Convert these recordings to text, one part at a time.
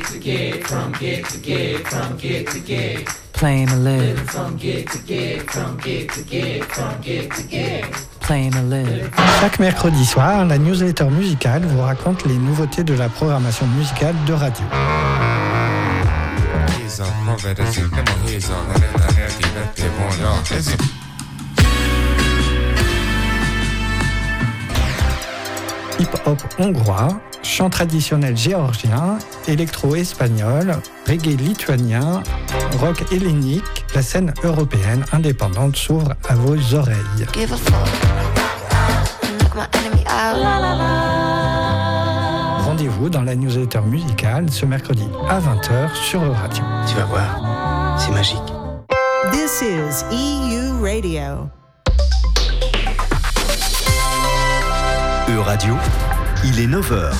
gig to gig, from gig to gig, from gig to gig. Plain to live. From gig to gig, from gig to gig, from gig to gig. Plain to live. Chaque mercredi soir, la newsletter musicale vous raconte les nouveautés de la programmation musicale de radio. Hip-hop hongrois, chant traditionnel géorgien, électro-espagnol, reggae lituanien, rock hellénique, la scène européenne indépendante s'ouvre à vos oreilles. Give a fuck. Knock my enemy out. La la la. Rendez-vous dans la newsletter musicale ce mercredi à 20h sur Euradio. Tu vas voir, c'est magique. This is EU Radio. Euradio, il est 9h.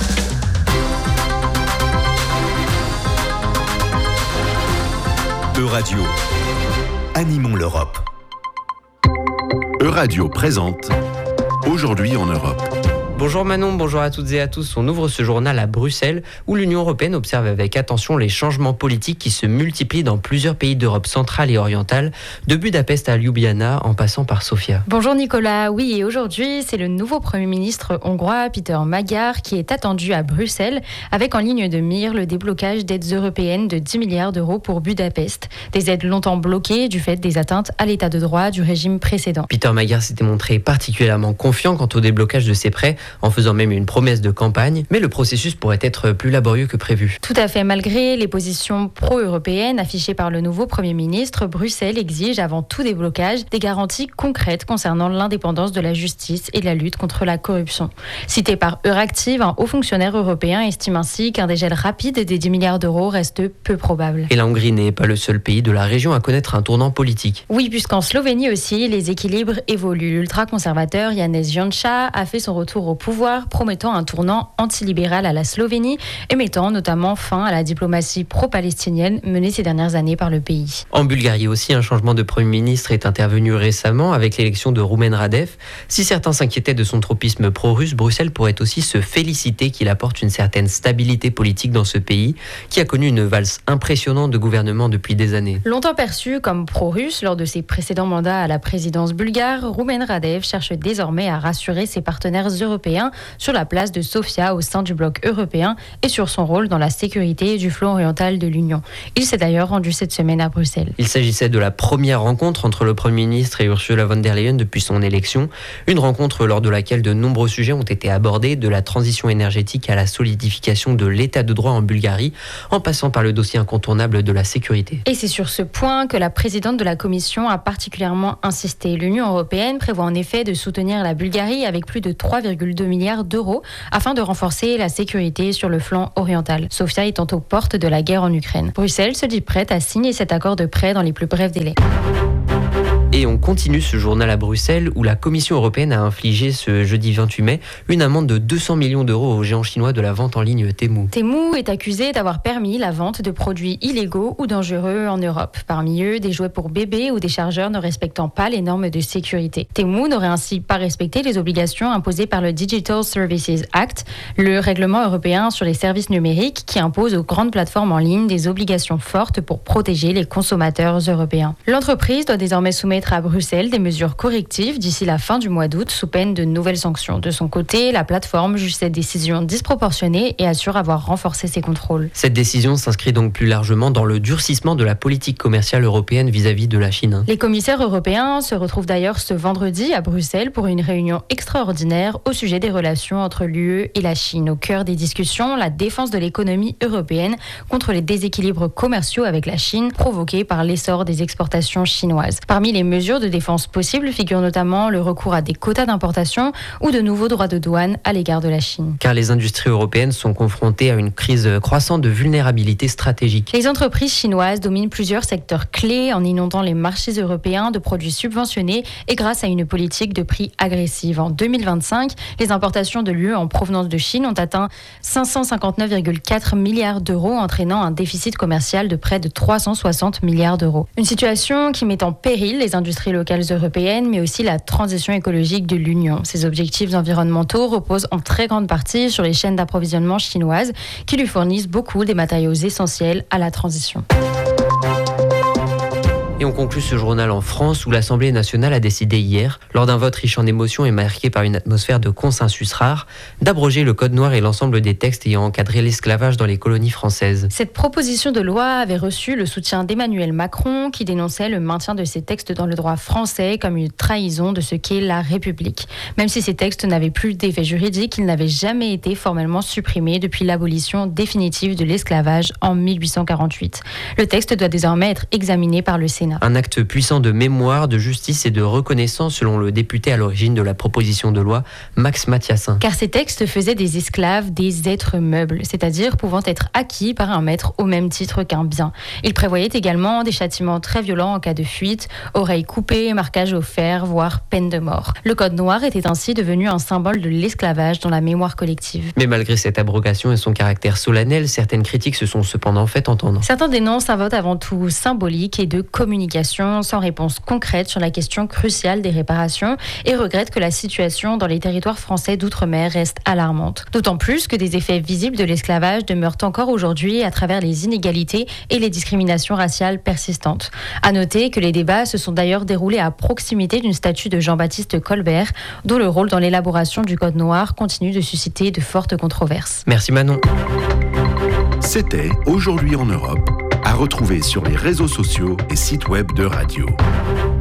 Euradio, animons l'Europe. Euradio présente Aujourd'hui en Europe. Bonjour Manon, bonjour à toutes et à tous. On ouvre ce journal à Bruxelles où l'Union européenne observe avec attention les changements politiques qui se multiplient dans plusieurs pays d'Europe centrale et orientale, de Budapest à Ljubljana en passant par Sofia. Bonjour Nicolas, oui et aujourd'hui c'est le nouveau Premier ministre hongrois Péter Magyar qui est attendu à Bruxelles avec en ligne de mire le déblocage d'aides européennes de 10 milliards d'euros pour Budapest. Des aides longtemps bloquées du fait des atteintes à l'état de droit du régime précédent. Péter Magyar s'était montré particulièrement confiant quant au déblocage de ses prêts, en faisant même une promesse de campagne, mais le processus pourrait être plus laborieux que prévu. Tout à fait, malgré les positions pro-européennes affichées par le nouveau Premier ministre, Bruxelles exige avant tout déblocage des garanties concrètes concernant l'indépendance de la justice et la lutte contre la corruption. Cité par Euractiv, un haut fonctionnaire européen estime ainsi qu'un dégel rapide des 10 milliards d'euros reste peu probable. Et la Hongrie n'est pas le seul pays de la région à connaître un tournant politique. Oui, puisqu'en Slovénie aussi, les équilibres évoluent. L'ultra-conservateur Janez Janša a fait son retour au pouvoir, promettant un tournant antilibéral à la Slovénie et mettant notamment fin à la diplomatie pro-palestinienne menée ces dernières années par le pays. En Bulgarie aussi, un changement de Premier ministre est intervenu récemment avec l'élection de Rumen Radev. Si certains s'inquiétaient de son tropisme pro-russe, Bruxelles pourrait aussi se féliciter qu'il apporte une certaine stabilité politique dans ce pays qui a connu une valse impressionnante de gouvernement depuis des années. Longtemps perçu comme pro-russe lors de ses précédents mandats à la présidence bulgare, Rumen Radev cherche désormais à rassurer ses partenaires européens sur la place de Sofia au sein du bloc européen et sur son rôle dans la sécurité du flanc oriental de l'Union. Il s'est d'ailleurs rendu cette semaine à Bruxelles. Il s'agissait de la première rencontre entre le Premier ministre et Ursula von der Leyen depuis son élection. Une rencontre lors de laquelle de nombreux sujets ont été abordés, de la transition énergétique à la solidification de l'état de droit en Bulgarie, en passant par le dossier incontournable de la sécurité. Et c'est sur ce point que la présidente de la Commission a particulièrement insisté. L'Union européenne prévoit en effet de soutenir la Bulgarie avec plus de 3,2 milliards d'euros afin de renforcer la sécurité sur le flanc oriental. Sofia étant aux portes de la guerre en Ukraine. Bruxelles se dit prête à signer cet accord de prêt dans les plus brefs délais. Et on continue ce journal à Bruxelles où la Commission européenne a infligé ce jeudi 28 mai une amende de 200 millions d'euros aux géants chinois de la vente en ligne Temu. Temu est accusé d'avoir permis la vente de produits illégaux ou dangereux en Europe. Parmi eux, des jouets pour bébés ou des chargeurs ne respectant pas les normes de sécurité. Temu n'aurait ainsi pas respecté les obligations imposées par le Digital Services Act, le règlement européen sur les services numériques qui impose aux grandes plateformes en ligne des obligations fortes pour protéger les consommateurs européens. L'entreprise doit désormais soumettre à Bruxelles des mesures correctives d'ici la fin du mois d'août sous peine de nouvelles sanctions. De son côté, la plateforme juge cette décision disproportionnée et assure avoir renforcé ses contrôles. Cette décision s'inscrit donc plus largement dans le durcissement de la politique commerciale européenne vis-à-vis de la Chine. Les commissaires européens se retrouvent d'ailleurs ce vendredi à Bruxelles pour une réunion extraordinaire au sujet des relations entre l'UE et la Chine. Au cœur des discussions, la défense de l'économie européenne contre les déséquilibres commerciaux avec la Chine provoqués par l'essor des exportations chinoises. Parmi les mesures de défense possibles figurent notamment le recours à des quotas d'importation ou de nouveaux droits de douane à l'égard de la Chine. Car les industries européennes sont confrontées à une crise croissante de vulnérabilité stratégique. Les entreprises chinoises dominent plusieurs secteurs clés en inondant les marchés européens de produits subventionnés et grâce à une politique de prix agressive. En 2025, les importations de l'UE en provenance de Chine ont atteint 559,4 milliards d'euros, entraînant un déficit commercial de près de 360 milliards d'euros. Une situation qui met en péril les industries locales européennes, mais aussi la transition écologique de l'Union. Ces objectifs environnementaux reposent en très grande partie sur les chaînes d'approvisionnement chinoises qui lui fournissent beaucoup des matériaux essentiels à la transition. Et on conclut ce journal en France où l'Assemblée nationale a décidé hier, lors d'un vote riche en émotions et marqué par une atmosphère de consensus rare, d'abroger le Code noir et l'ensemble des textes ayant encadré l'esclavage dans les colonies françaises. Cette proposition de loi avait reçu le soutien d'Emmanuel Macron qui dénonçait le maintien de ces textes dans le droit français comme une trahison de ce qu'est la République. Même si ces textes n'avaient plus d'effet juridique, ils n'avaient jamais été formellement supprimés depuis l'abolition définitive de l'esclavage en 1848. Le texte doit désormais être examiné par le Sénat. Un acte puissant de mémoire, de justice et de reconnaissance selon le député à l'origine de la proposition de loi, Max Mathiassin. Car ces textes faisaient des esclaves des êtres meubles, c'est-à-dire pouvant être acquis par un maître au même titre qu'un bien. Ils prévoyaient également des châtiments très violents en cas de fuite, oreilles coupées, marquage au fer, voire peine de mort. Le Code noir était ainsi devenu un symbole de l'esclavage dans la mémoire collective. Mais malgré cette abrogation et son caractère solennel, certaines critiques se sont cependant fait entendre. Certains dénoncent un vote avant tout symbolique et de communication sans réponse concrète sur la question cruciale des réparations et regrettent que la situation dans les territoires français d'outre-mer reste alarmante. D'autant plus que des effets visibles de l'esclavage demeurent encore aujourd'hui à travers les inégalités et les discriminations raciales persistantes. À noter que les débats se sont d'ailleurs déroulés à proximité d'une statue de Jean-Baptiste Colbert, dont le rôle dans l'élaboration du Code noir continue de susciter de fortes controverses. Merci Manon. C'était Aujourd'hui en Europe, à retrouver sur les réseaux sociaux et sites web de Radio.